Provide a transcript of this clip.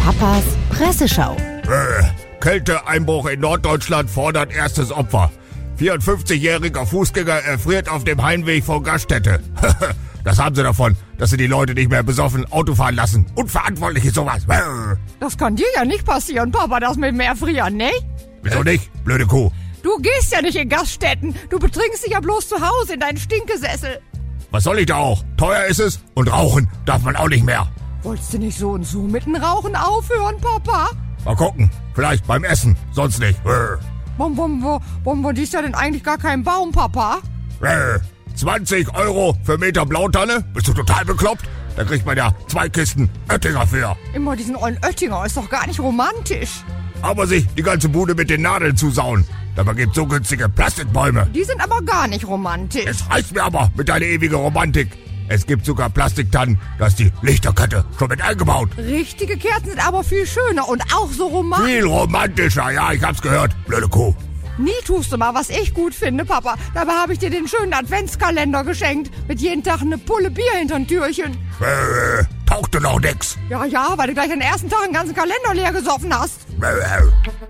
Papas Presseschau. Kälteeinbruch in Norddeutschland fordert erstes Opfer. 54-jähriger Fußgänger erfriert auf dem Heimweg von Gaststätte. Das haben sie davon, dass sie die Leute nicht mehr besoffen Auto fahren lassen. Unverantwortlich ist sowas. Das kann dir ja nicht passieren, Papa, das mit dem Erfrieren, ne? Wieso nicht, blöde Kuh? Du gehst ja nicht in Gaststätten. Du betrinkst dich ja bloß zu Hause in deinen Stinkesessel. Was soll ich da auch? Teuer ist es und rauchen darf man auch nicht mehr. Wolltest du nicht so und so mit dem Rauchen aufhören, Papa? Mal gucken, vielleicht beim Essen, sonst nicht. Warum dies ja denn eigentlich gar kein Baum, Papa? 20 Euro für Meter Blautanne? Bist du total bekloppt? Da kriegt man ja 2 Kisten Oettinger für. Immer diesen ollen Oettinger, ist doch gar nicht romantisch. Aber sich die ganze Bude mit den Nadeln zusauen. Dabei gibt's so günstige Plastikbäume. Die sind aber gar nicht romantisch. Es reicht mir aber mit deiner ewigen Romantik. Es gibt sogar Plastiktannen, da ist die Lichterkette schon mit eingebaut. Richtige Kerzen sind aber viel schöner und auch so romantisch. Viel romantischer, ja, ich hab's gehört, blöde Kuh. Nie tust du mal, was ich gut finde, Papa. Dabei habe ich dir den schönen Adventskalender geschenkt. Mit jeden Tag eine Pulle Bier hinterm Türchen. Tauchte noch nix. Ja, weil du gleich den ersten Tag einen ganzen Kalender leer gesoffen hast.